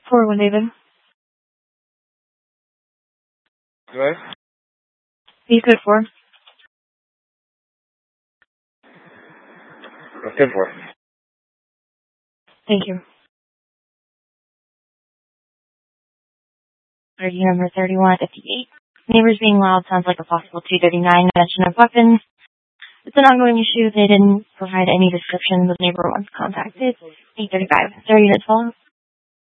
401 David. Good. Be good for. What's good for? Thank you. RD number 3158. Neighbors being loud sounds like a possible 239 mention of weapons. It's an ongoing issue. They didn't provide any description. The neighbor once contacted 835. 30 minutes follow.